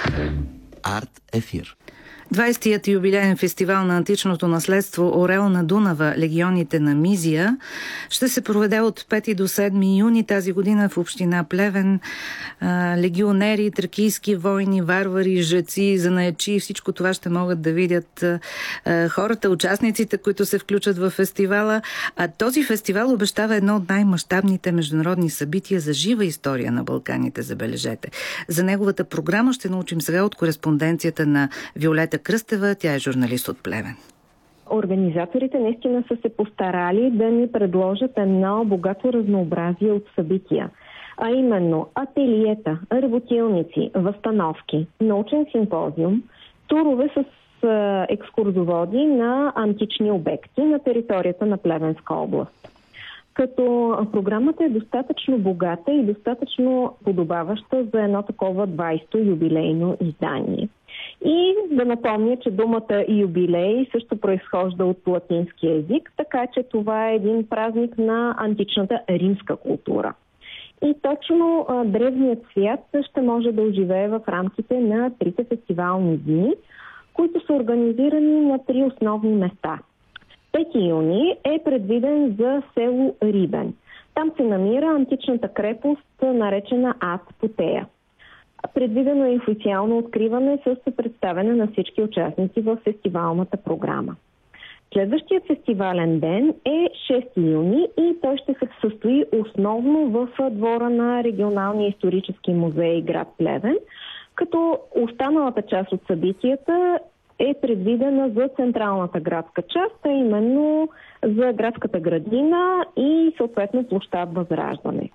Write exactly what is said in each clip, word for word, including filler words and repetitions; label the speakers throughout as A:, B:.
A: Арт Ефир.
B: двайсетият юбилеен фестивал на античното наследство Орел на Дунава, легионите на Мизия, ще се проведе от пети до седми юни тази година в община Плевен. Легионери, тракийски войни, варвари, жреци, занаячи, всичко това ще могат да видят хората, участниците, които се включат в фестивала. А този фестивал обещава едно от най-мащабните международни събития за жива история на Балканите, забележете. За неговата програма ще научим сега от кореспонденцията на Виолета Кръстева, тя е журналист от Плевен.
C: Организаторите наистина са се постарали да ни предложат едно богато разнообразие от събития, а именно ателиета, работилници, възстановки, научен симпозиум, турове с екскурзоводи на антични обекти на територията на Плевенска област. Като програмата е достатъчно богата и достатъчно подобаваща за едно такова двайсето юбилейно издание. И да напомня, че думата юбилей също произхожда от латински език, така че това е един празник на античната римска култура. И точно а, древният свят ще може да оживее в рамките на трите фестивални дни, които са организирани на три основни места. пети юни е предвиден за село Рибен. Там се намира античната крепост, наречена Ад Потея. Предвидено е официално откриване с представяне на всички участници в фестивалната програма. Следващият фестивален ден е шести юни и той ще се състои основно в двора на регионалния исторически музей град Плевен, като останалата част от събитията е предвидена за централната градска част, а именно за градската градина и съответно площад Възраждане.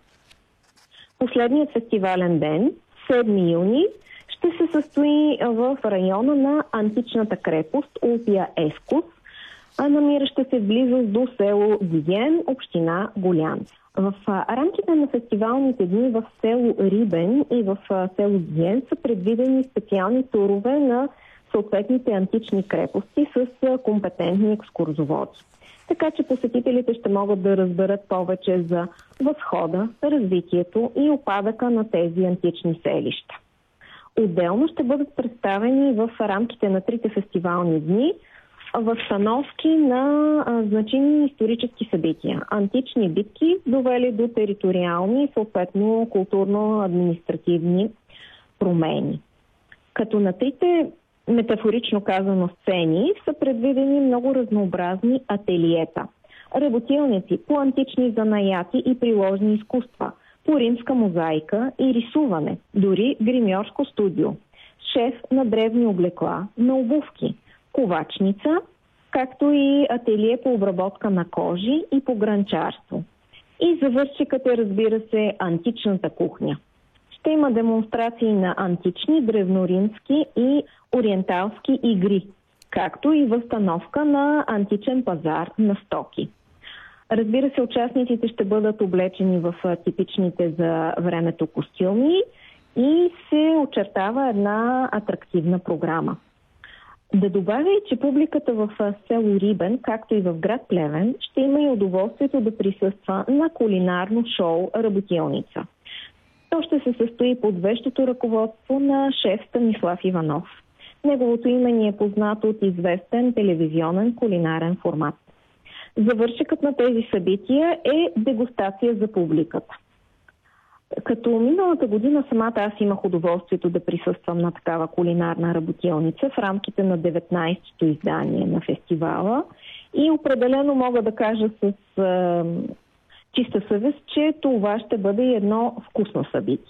C: Последният фестивален ден, седми юни, ще се състои в района на античната крепост Улпия Ескус, намираща се в близост до село Диген, община Голянц. В рамките на фестивалните дни в село Рибен и в село Диген са предвидени специални турове на съответните антични крепости с компетентни екскурзоводи. Така че посетителите ще могат да разберат повече за възхода, развитието и опадъка на тези антични селища. Отделно ще бъдат представени в рамките на трите фестивални дни възстановки на а, значими исторически събития. Антични битки, довели до териториални и съответно културно-административни промени. Като на трите, метафорично казано, сцени са предвидени много разнообразни ателиета. Работилници по антични занаяти и приложни изкуства, по римска мозайка и рисуване, дори гримьорско студио, шеф на древни облекла, на обувки, ковачница, както и ателие по обработка на кожи и по гранчарство. И завършикът е, разбира се, античната кухня. Ще има демонстрации на антични, древноримски и ориенталски игри, както и възстановка на античен пазар на стоки. Разбира се, участниците ще бъдат облечени в типичните за времето костюми и се очертава една атрактивна програма. Да добавя и, че публиката в село Рибен, както и в град Плевен, ще има и удоволствието да присъства на кулинарно шоу «Работилница». То ще се състои под вещото ръководство на шеф Станислав Иванов. Неговото име ни е познато от известен телевизионен кулинарен формат. Завършекът на тези събития е дегустация за публиката. Като миналата година самата аз имах удоволствието да присъствам на такава кулинарна работилница в рамките на деветнайсетото издание на фестивала и определено мога да кажа с е, чиста съвест, че това ще бъде едно вкусно събитие.